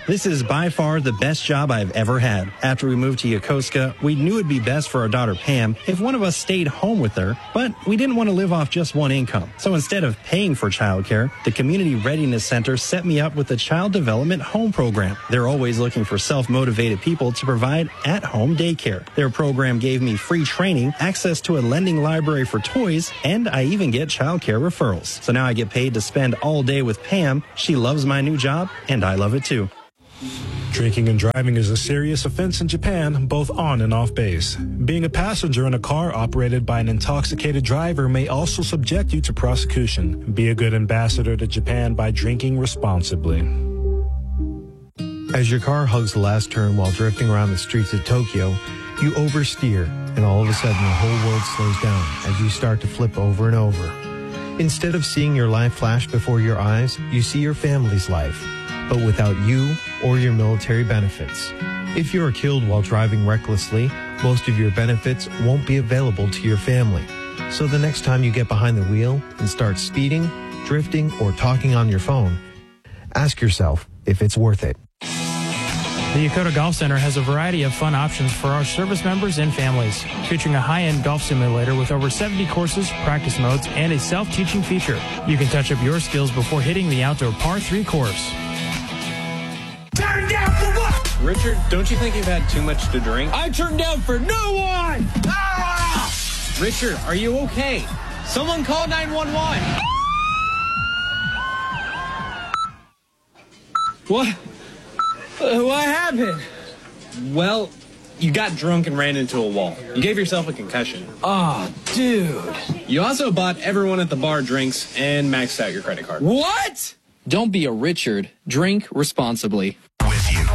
This is by far the best job I've ever had. After we moved to Yokosuka, we knew it'd be best for our daughter Pam if one of us stayed home with her, but we didn't want to live off just one income. So instead of paying for childcare, the Community Readiness Center set me up with the Child Development Home Program. They're always looking for self-motivated people to provide at-home daycare. Their program gave me free training, access to a lending library for toys, and I even get childcare referrals. So now I get paid to spend all day with Pam. She loves my new job, and I love it too. Drinking and driving is a serious offense in Japan, both on and off base. Being a passenger in a car operated by an intoxicated driver may also subject you to prosecution. Be a good ambassador to Japan by drinking responsibly. As your car hugs the last turn while drifting around the streets of Tokyo, you oversteer, and all of a sudden the whole world slows down as you start to flip over and over. Instead of seeing your life flash before your eyes, you see your family's life, but without you or your military benefits. If you are killed while driving recklessly, most of your benefits won't be available to your family. So the next time you get behind the wheel and start speeding, drifting, or talking on your phone, ask yourself if it's worth it. The Yokota Golf Center has a variety of fun options for our service members and families, featuring a high-end golf simulator with over 70 courses, practice modes, and a self-teaching feature. You can touch up your skills before hitting the outdoor par 3 course. Turn down for what? Richard, don't you think you've had too much to drink? I turned down for no one! Ah! Richard, are you okay? Someone call 911. What happened? Well, you got drunk and ran into a wall. You gave yourself a concussion. Oh, dude. You also bought everyone at the bar drinks and maxed out your credit card. What? Don't be a Richard. Drink responsibly. With you